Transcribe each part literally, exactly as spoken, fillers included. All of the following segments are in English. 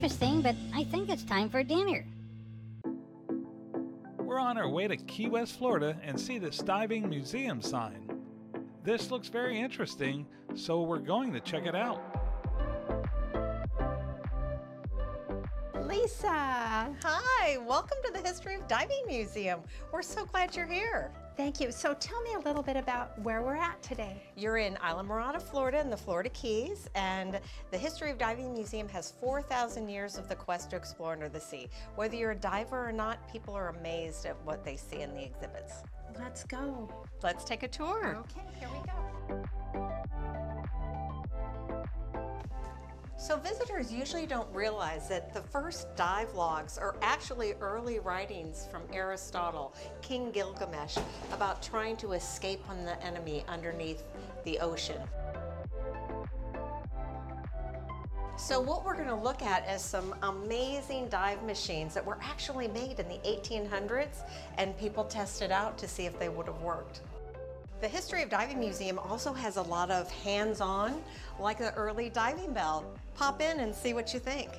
Interesting, but I think it's time for dinner. We're on our way to Key West, Florida, and see this diving museum sign. This looks very interesting, so we're going to check it out. Lisa! Hi, welcome to the History of Diving Museum. We're so glad you're here. Thank you. So tell me a little bit about where we're at today. You're in Islamorada, Florida, in the Florida Keys, and the History of Diving Museum has four thousand years of the quest to explore under the sea. Whether you're a diver or not, people are amazed at what they see in the exhibits. Let's go. Let's take a tour. Okay, here we go. So visitors usually don't realize that the first dive logs are actually early writings from Aristotle, King Gilgamesh, about trying to escape from the enemy underneath the ocean. So what we're going to look at is some amazing dive machines that were actually made in the eighteen hundreds, and people tested out to see if they would have worked. The History of Diving Museum also has a lot of hands-on, like the early diving bell. Pop in and see what you think.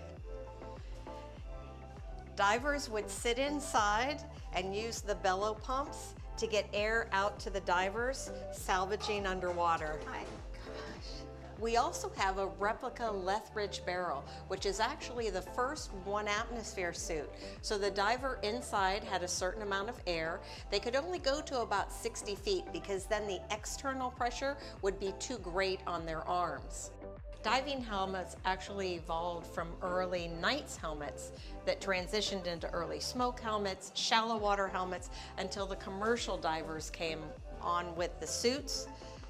Divers would sit inside and use the bellow pumps to get air out to the divers, salvaging underwater. My gosh. We also have a replica Lethbridge barrel, which is actually the first one atmosphere suit. So the diver inside had a certain amount of air. They could only go to about sixty feet because then the external pressure would be too great on their arms. Diving helmets actually evolved from early Knights helmets that transitioned into early smoke helmets, shallow water helmets, until the commercial divers came on with the suits.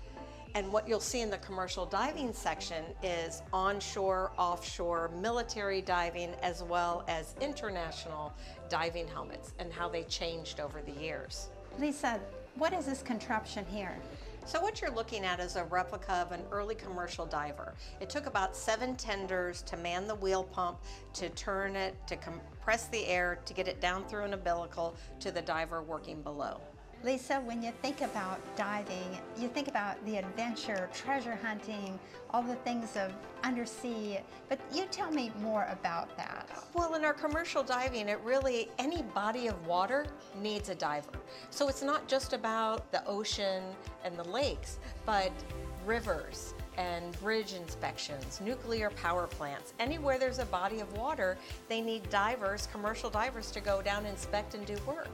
And what you'll see in the commercial diving section is onshore, offshore, military diving, as well as international diving helmets and how they changed over the years. Lisa, what is this contraption here? So what you're looking at is a replica of an early commercial diver. It took about seven tenders to man the wheel pump, to turn it, to compress the air, to get it down through an umbilical to the diver working below. Lisa, when you think about diving, you think about the adventure, treasure hunting, all the things of undersea, but you tell me more about that. Well, in our commercial diving, it really, any body of water needs a diver. So it's not just about the ocean and the lakes, but rivers and bridge inspections, nuclear power plants. Anywhere there's a body of water, they need divers, commercial divers, to go down, inspect, and do work.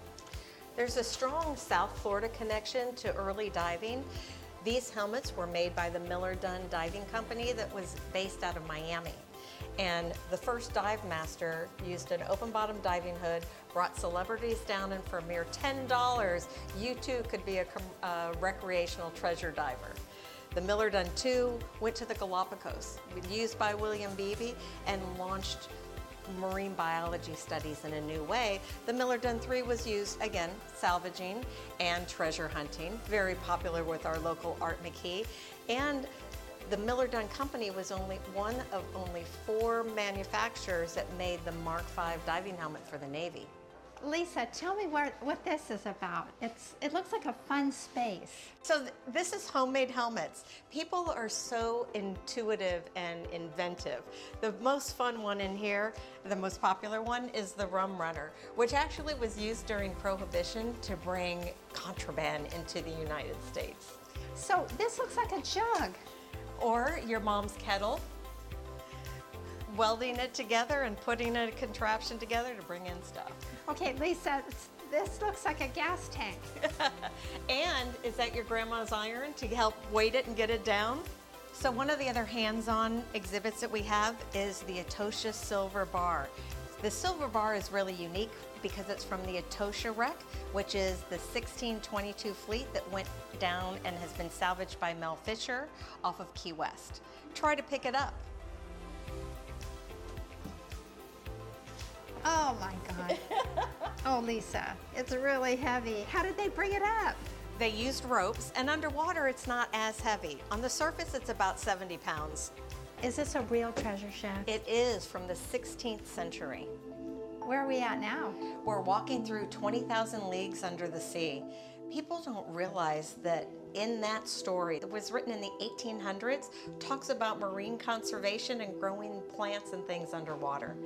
There's a strong South Florida connection to early diving. These helmets were made by the Miller Dunn Diving Company that was based out of Miami. And the first dive master used an open bottom diving hood, brought celebrities down, and for a mere ten dollars, you too could be a, a recreational treasure diver. The Miller Dunn two went to the Galapagos, used by William Beebe, and launched marine biology studies in a new way. The Miller Dunn three was used, again, salvaging and treasure hunting, very popular with our local Art McKee. And the Miller Dunn Company was only one of only four manufacturers that made the Mark five diving helmet for the Navy. Lisa, tell me where, what this is about. It's, it looks like a fun space. So th this is homemade helmets. People are so intuitive and inventive. The most fun one in here, the most popular one, is the Rum Runner, which actually was used during Prohibition to bring contraband into the United States. So this looks like a jug. Or your mom's kettle, welding it together and putting a contraption together to bring in stuff. Okay, Lisa, this looks like a gas tank. And is that your grandma's iron to help weight it and get it down? So one of the other hands-on exhibits that we have is the Etosha Silver Bar. The silver bar is really unique because it's from the Etosha wreck, which is the sixteen twenty-two fleet that went down and has been salvaged by Mel Fisher off of Key West. Try to pick it up. Oh my God. Oh, Lisa, it's really heavy. How did they bring it up? They used ropes, and underwater it's not as heavy. On the surface it's about seventy pounds. Is this a real treasure chest? It is from the sixteenth century. Where are we at now? We're walking through twenty thousand leagues under the sea. People don't realize that in that story, that was written in the eighteen hundreds, talks about marine conservation and growing plants and things underwater.